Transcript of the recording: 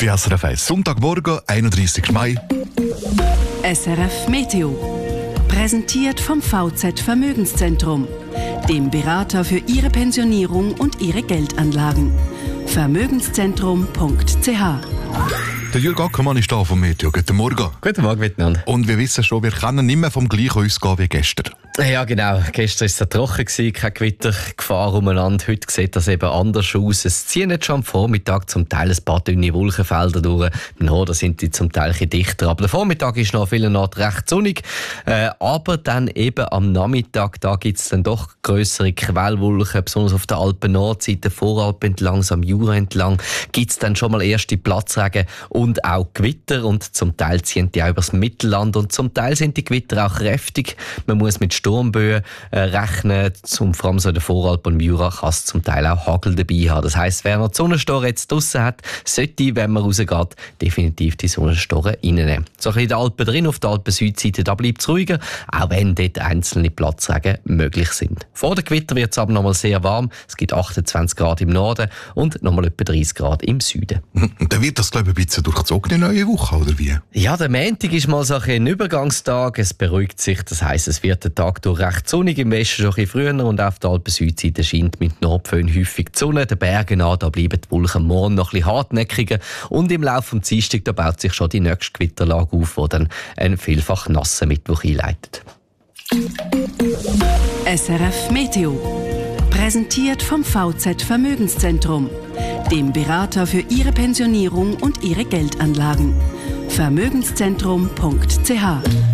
Bei SRF 1 Sonntagmorgen, 31. Mai. SRF Meteo. Präsentiert vom VZ Vermögenszentrum, dem Berater für Ihre Pensionierung und Ihre Geldanlagen. Vermögenszentrum.ch. Der Jürg Ackermann ist da vom Meteo. Guten Morgen. Guten Morgen miteinander. Und wir wissen schon, wir können nicht mehr vom Gleichen ausgehen wie gestern. Ja, genau. Gestern war es sehr trocken, keine Gewittergefahr umeinander. Heute sieht das eben anders aus. Es ziehen jetzt schon am Vormittag zum Teil ein paar dünne Wolkenfelder durch. Im Norden sind die zum Teil ein dichter. Aber der Vormittag ist noch an vielen Orten recht sonnig. Aber dann eben am Nachmittag, da gibt es dann doch grössere Quellwolken, besonders auf der Alpen-Nordseite, Voralpen entlang, am Jura entlang, gibt es dann schon mal erste Platzregen und auch Gewitter. Und zum Teil ziehen die auch übers Mittelland. Und zum Teil sind die Gewitter auch kräftig. Man muss mit Sturmböen rechnen, vor allem so in der Voralpen und Jura kann es zum Teil auch Hagel dabei haben. Das heisst, wer noch die Sonnenstoren jetzt draussen hat, sollte, wenn man rausgeht, definitiv die Sonnenstoren reinnehmen. So ein bisschen in den Alpen drin, auf der Alpen-Südseite, da bleibt es ruhiger, auch wenn dort einzelne Platzregen möglich sind. Vor dem Gewitter wird es aber noch mal sehr warm. Es gibt 28 Grad im Norden und noch mal etwa 30 Grad im Süden. Und dann wird das, glaube ich, ein bisschen durchzogen in der neuen Woche, oder wie? Ja, der Montag ist mal so ein Übergangstag. Es beruhigt sich, das heisst, es wird der Tag durch recht sonnig, im Westen schon ein bisschen früher und auf der Alpen-Südseite scheint mit Nordföhn häufig die Sonne. Den Bergen an, da bleiben die Wolken morgen noch ein bisschen hartnäckiger und im Laufe des Dienstags da baut sich schon die nächste Gewitterlage auf, die dann einen vielfach nassen Mittwoch einleitet. SRF Meteo. Präsentiert vom VZ Vermögenszentrum, dem Berater für Ihre Pensionierung und Ihre Geldanlagen. Vermögenszentrum.ch.